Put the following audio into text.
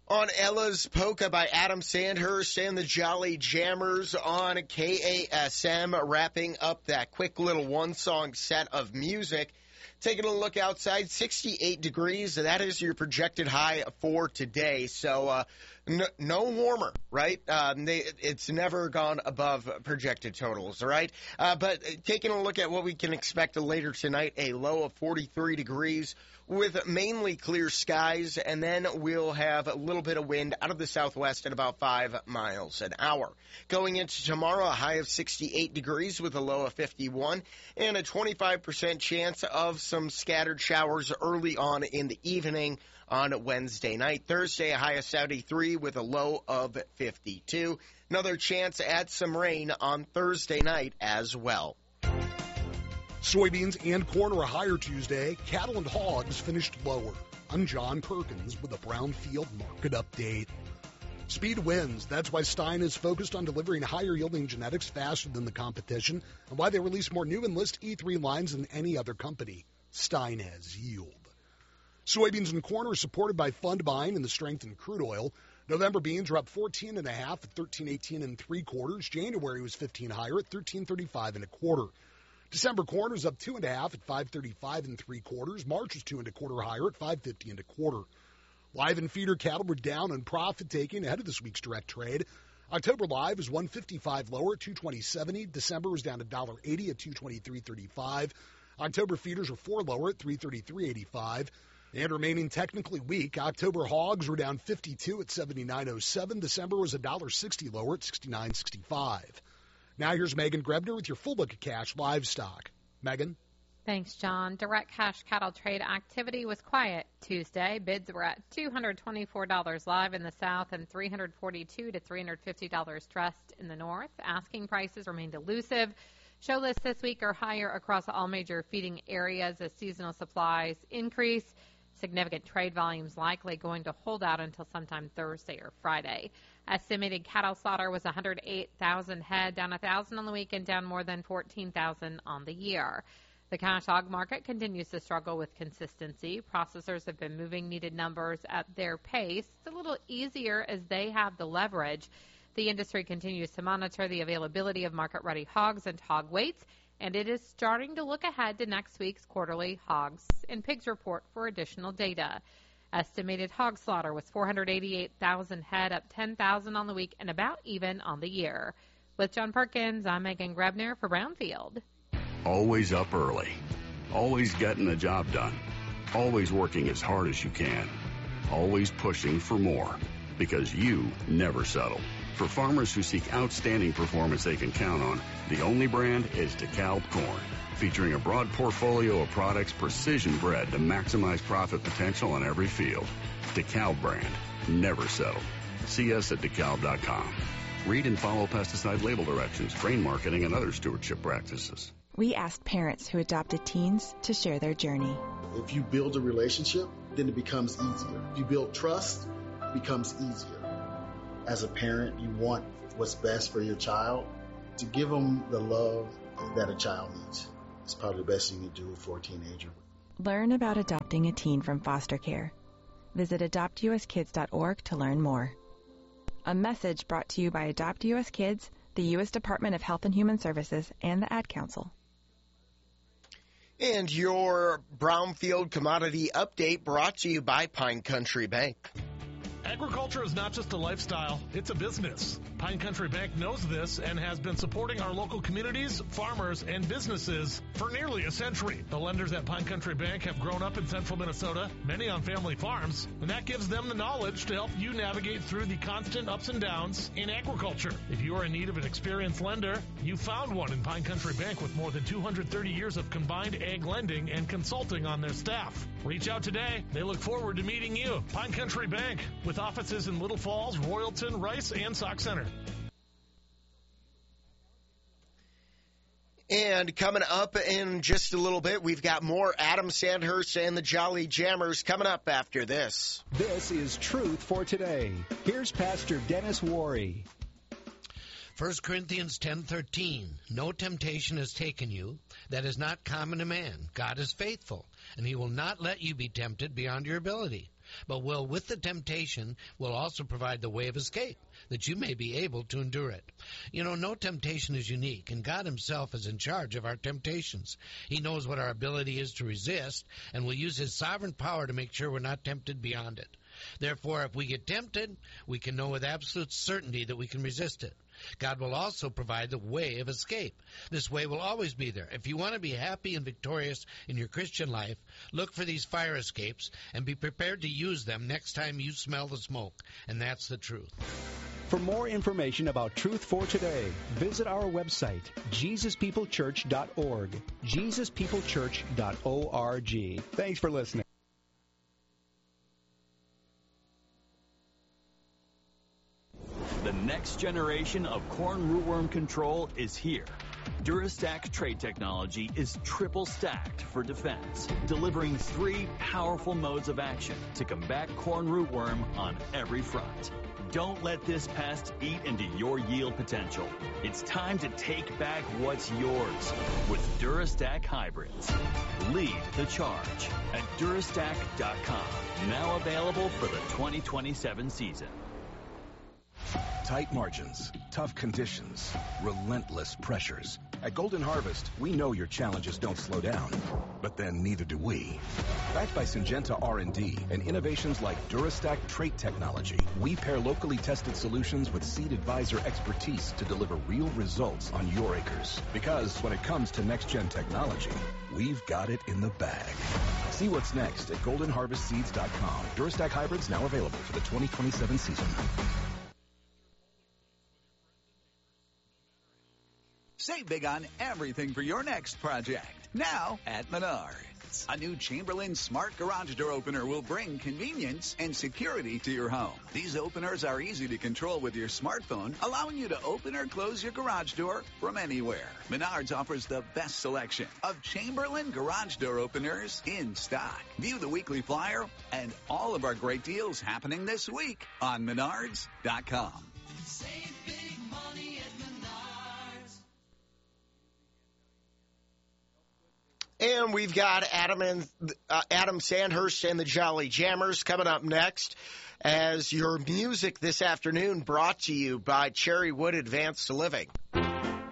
On Ella's Polka by Adam Sandhurst and the Jolly Jammers on KASM, wrapping up that quick little one-song set of music. Taking a look outside, 68 degrees. That is your projected high for today. So no warmer, right? It's never gone above projected totals, all right? But taking a look at what we can expect later tonight, a low of 43 degrees with mainly clear skies, and then we'll have a little bit of wind out of the southwest at about 5 miles an hour. Going into tomorrow, a high of 68 degrees with a low of 51, and a 25% chance of some scattered showers early on in the evening on Wednesday night. Thursday, a high of 73 with a low of 52. Another chance at some rain on Thursday night as well. Soybeans and corn are higher Tuesday. Cattle and hogs finished lower. I'm John Perkins with a Brownfield market update. Speed wins. That's why Stein is focused on delivering higher-yielding genetics faster than the competition and why they release more new Enlist E3 lines than any other company. Stein has yield. Soybeans and corn are supported by fund buying and the strength in crude oil. November beans are up 14.5 at 13.18 3/4. January was 15 higher at 13.35 1/4. December corn was up 2.5 at 5.35 3/4. March was 2 1/4 higher at 5.50 1/4. Live and feeder cattle were down on profit taking ahead of this week's direct trade. October live was 155 lower at 220.70. December was down $1.80 at 223.35. October feeders were 4 lower at 333.85. And remaining technically weak, October hogs were down 52 at 79.07. December was $1.60 lower at 69.65. Now here's Megan Grebner with your full look at cash livestock. Megan? Thanks, John. Direct cash cattle trade activity was quiet Tuesday. Bids were at $224 live in the south and $342 to $350 trust in the north. Asking prices remained elusive. Show lists this week are higher across all major feeding areas as seasonal supplies increase. Significant trade volumes likely going to hold out until sometime Thursday or Friday. Estimated cattle slaughter was 108,000 head, down 1,000 on the week and down more than 14,000 on the year. The cash hog market continues to struggle with consistency. Processors have been moving needed numbers at their pace. It's a little easier as they have the leverage. The industry continues to monitor the availability of market-ready hogs and hog weights, and it is starting to look ahead to next week's quarterly hogs and pigs report for additional data. Estimated hog slaughter was 488,000 head, up 10,000 on the week and about even on the year. With John Perkins, I'm Megan Grebner for Brownfield. Always up early. Always getting the job done. Always working as hard as you can. Always pushing for more. Because you never settle. For farmers who seek outstanding performance they can count on, the only brand is DeKalb Corn. Featuring a broad portfolio of products precision bred to maximize profit potential on every field. DeKalb brand. Never settle. See us at DeKalb.com. Read and follow pesticide label directions, grain marketing, and other stewardship practices. We asked parents who adopted teens to share their journey. If you build a relationship, then it becomes easier. If you build trust, it becomes easier. As a parent, you want what's best for your child. To give them the love that a child needs. It's probably the best thing you do for a teenager. Learn about adopting a teen from foster care. Visit adoptuskids.org to learn more. A message brought to you by Adopt US Kids, the U.S. Department of Health and Human Services, and the Ad Council. And your Brownfield commodity update brought to you by Pine Country Bank. Agriculture is not just a lifestyle, it's a business. Pine Country Bank knows this and has been supporting our local communities, farmers, and businesses for nearly a century. The lenders at Pine Country Bank have grown up in central Minnesota, many on family farms, and that gives them the knowledge to help you navigate through the constant ups and downs in agriculture. If you are in need of an experienced lender, you found one in Pine Country Bank with more than 230 years of combined ag lending and consulting on their staff. Reach out today. They look forward to meeting you. Pine Country Bank, with offices in Little Falls, Royalton, Rice, and Sauk Center. And coming up in just a little bit, we've got more Adam Sandhurst and the Jolly Jammers coming up after this. This is Truth for Today. Here's Pastor Dennis Worry. 1 Corinthians 10:13, no temptation has taken you that is not common to man. God is faithful, and he will not let you be tempted beyond your ability. But with the temptation will also provide the way of escape, that you may be able to endure it. You know, no temptation is unique, and God himself is in charge of our temptations. He knows what our ability is to resist, and will use his sovereign power to make sure we're not tempted beyond it. Therefore, if we get tempted, we can know with absolute certainty that we can resist it. God will also provide the way of escape. This way will always be there. If you want to be happy and victorious in your Christian life, look for these fire escapes and be prepared to use them next time you smell the smoke. And that's the truth. For more information about Truth for Today, visit our website, JesusPeopleChurch.org. JesusPeopleChurch.org. Thanks for listening. The next generation of corn rootworm control is here. Durastack trait technology is triple stacked for defense, delivering 3 powerful modes of action to combat corn rootworm on every front. Don't let this pest eat into your yield potential. It's time to take back what's yours with Durastack hybrids. Lead the charge at Durastack.com. Now available for the 2027 season. Tight margins, tough conditions, relentless pressures. At Golden Harvest, we know your challenges don't slow down, but then neither do we. Backed by Syngenta R&D and innovations like Durastack trait technology, we pair locally tested solutions with Seed Advisor expertise to deliver real results on your acres. Because when it comes to next-gen technology, we've got it in the bag. See what's next at GoldenHarvestSeeds.com. Durastack hybrids now available for the 2027 season. Save big on everything for your next project. Now at Menards. A new Chamberlain Smart Garage Door Opener will bring convenience and security to your home. These openers are easy to control with your smartphone, allowing you to open or close your garage door from anywhere. Menards offers the best selection of Chamberlain Garage Door Openers in stock. View the weekly flyer and all of our great deals happening this week on Menards.com. Save big money at Menards. And we've got Adam Sandhurst and the Jolly Jammers coming up next as your music this afternoon brought to you by Cherrywood Advanced Living.